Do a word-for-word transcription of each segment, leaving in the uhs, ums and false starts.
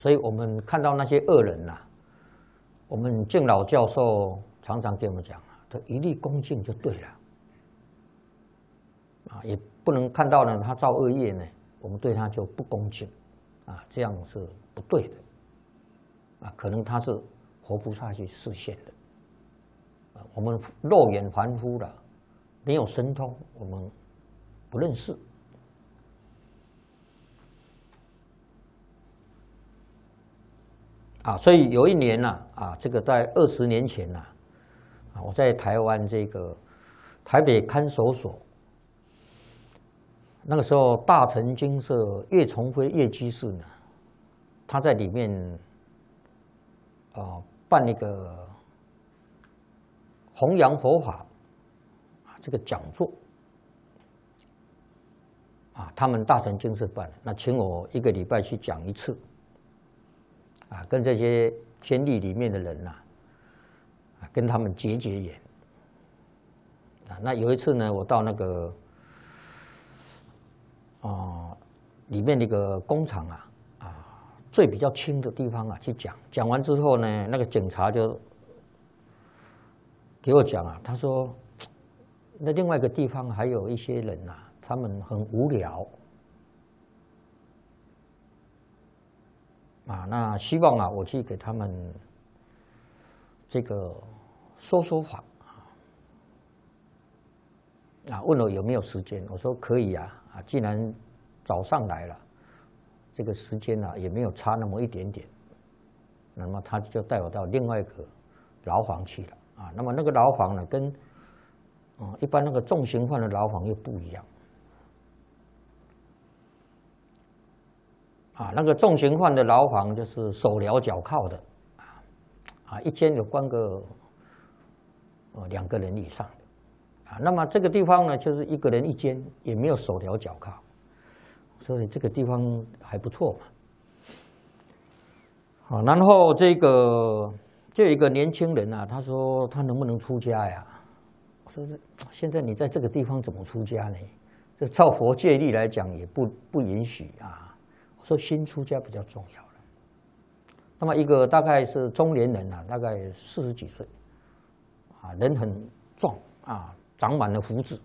所以我们看到那些恶人呐、啊，我们敬老教授常常给我们讲啊，他一律恭敬就对了。啊，也不能看到呢他造恶业呢，我们对他就不恭敬，啊，这样是不对的。啊，可能他是活菩萨去示现的，啊，我们肉眼凡夫了，没有神通，我们不认识。啊，所以有一年呢、啊，啊，这个在二十年前呐、啊，啊，我在台湾这个台北看守所，那个时候大成精舍叶崇辉叶居士呢，他在里面啊办一个弘扬佛法啊这个讲座啊，他们大成精舍办，那请我一个礼拜去讲一次。啊，跟这些监狱里面的人呐、啊，跟他们结结缘。啊，那有一次呢，我到那个啊、呃、里面那个工厂啊啊最比较轻的地方啊去讲，讲完之后呢，那个警察就给我讲啊，他说那另外一个地方还有一些人呐、啊，他们很无聊。啊，那希望啊，我去给他们这个说说法啊。问我有没有时间，我说可以啊。啊，既然早上来了，这个时间啊也没有差那么一点点，那么他就带我到另外一个牢房去了啊。那么那个牢房呢，跟嗯一般那个重刑犯的牢房又不一样。啊，那个重刑犯的牢房就是手镣脚铐的，啊，啊，一间有关个呃两个人以上的，啊，那么这个地方呢，就是一个人一间，也没有手镣脚铐，所以这个地方还不错嘛。好，然后这个就有一个年轻人啊，他说他能不能出家呀？我说现在你在这个地方怎么出家呢？这照佛戒律来讲也不不允许啊。我说新出家比较重要了。那么一个大概是中年人啊，大概四十几岁，啊，人很壮啊，长满了胡子。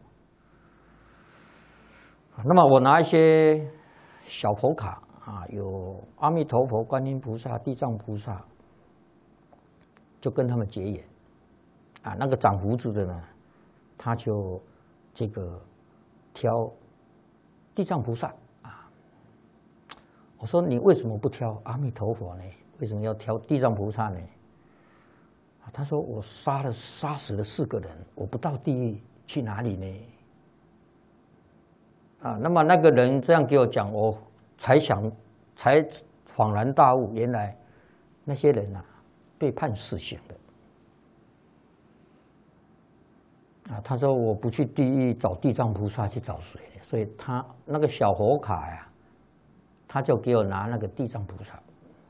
那么我拿一些小佛卡啊，有阿弥陀佛、观音菩萨、地藏菩萨，就跟他们结缘。啊，那个长胡子的呢，他就这个挑地藏菩萨。我说你为什么不挑阿弥陀佛呢？为什么要挑地藏菩萨呢？他说我杀了杀死了四个人，我不到地狱去哪里呢？啊，那么那个人这样给我讲，我才想才恍然大悟，原来那些人啊被判死刑的。啊，他说我不去地狱找地藏菩萨去找谁？所以他那个小佛卡呀。他就给我拿那个地藏菩萨，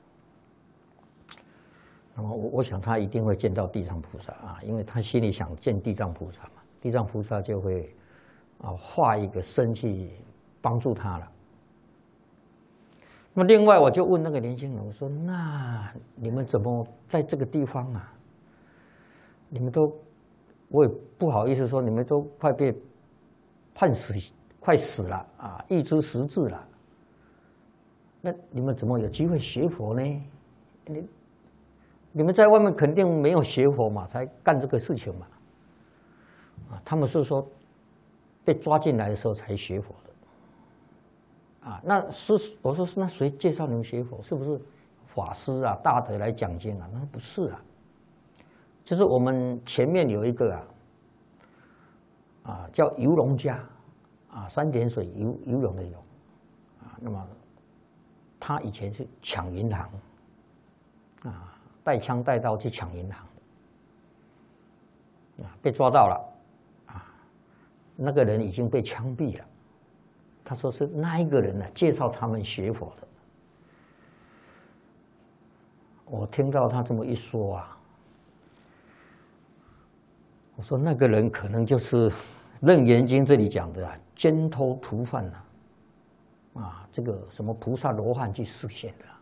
那么我我想他一定会见到地藏菩萨啊，因为他心里想见地藏菩萨嘛，地藏菩萨就会啊化一个身去帮助他了。那么另外我就问那个年轻人，我说：“那你们怎么在这个地方啊？你们都，我也不好意思说，你们都快被判死，快死了啊，预知时至了。”那你们怎么有机会学佛呢？你你们在外面肯定没有学佛嘛，才干这个事情嘛。啊，他们是说被抓进来的时候才学佛的。啊，那是我说那谁介绍你们学佛？是不是法师啊、大德来讲经啊？那不是啊，就是我们前面有一个啊，啊叫游龙家，啊三点水游游泳的泳，啊那么。他以前是抢银行，啊，带枪带刀去抢银行的，啊，被抓到了，啊，那个人已经被枪毙了。他说是那一个人呢介绍他们学佛的。我听到他这么一说啊，我说那个人可能就是《楞严经》这里讲的啊，奸偷屠贩呐。啊，这个什么菩萨罗汉去示现的。